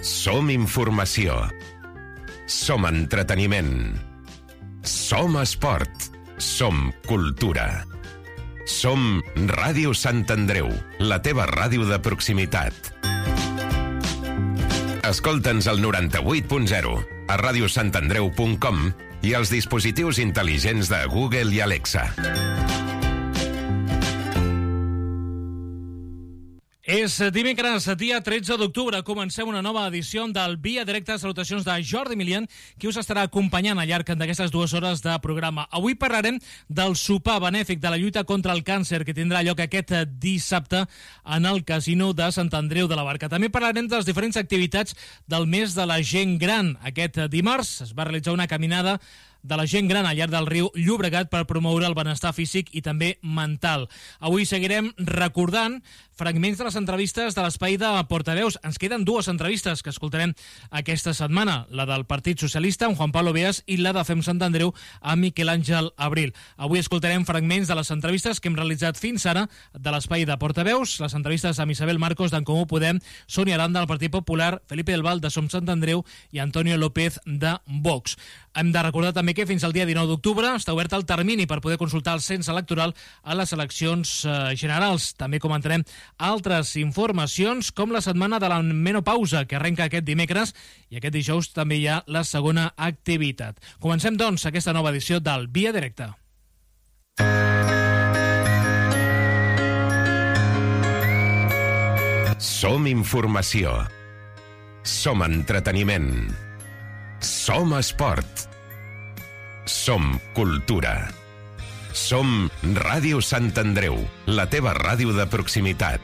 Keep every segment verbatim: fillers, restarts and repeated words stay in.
Som informació. Som entreteniment. Som esport. Som cultura. Som Ràdio Sant Andreu, la teva ràdio de proximitat. Escolta'ns al noranta-vuit punt zero, a radiosantandreu punt com i als dispositius intel·ligents de Google i Alexa. És dimecres, dia tretze d'octubre. Comencem una nova edició del Via Directa. Salutacions de Jordi Milian, qui us estarà acompanyant al llarg d'aquestes dues hores de programa. Avui parlarem del sopar benèfic de la lluita contra el càncer que tindrà lloc aquest dissabte en el Casino de Sant Andreu de la Barca. També parlarem de les diferents activitats del mes de la gent gran. Aquest dimarts es va realitzar una caminada de la gent gran al llarg del riu Llobregat per promoure el benestar físic i també mental. Avui seguirem recordant fragments de les entrevistes de l'espai de portaveus. Ens queden dues entrevistes que escoltarem aquesta setmana, la del Partit Socialista amb Juan Pablo Beas i la de Fem Sant Andreu amb Miquel Àngel Abril. Avui escoltarem fragments de les entrevistes que hem realitzat fins ara de l'espai de portaveus, les entrevistes amb Isabel Marcos d'en Comú Podem, Sònia Aranda del Partit Popular, Felipe del Val de Som Sant Andreu i Antonio López de Vox. Hem de recordar també que fins al dia dinou d'octubre està obert el termini per poder consultar el cens electoral a les eleccions eh, generals. També comentarem altres informacions com la setmana de la menopausa que arrenca aquest dimecres i aquest dijous també hi ha la segona activitat. Comencem doncs aquesta nova edició del Via Directa. Som informació. Som entreteniment. Som esport. Som cultura. Som Ràdio Sant Andreu, la teva ràdio de proximitat.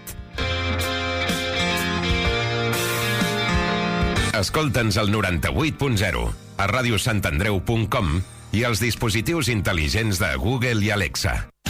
Escolta'ns al noranta-vuit punt zero, a radiosantandreu punt com i als dispositius intel·ligents de Google i Alexa.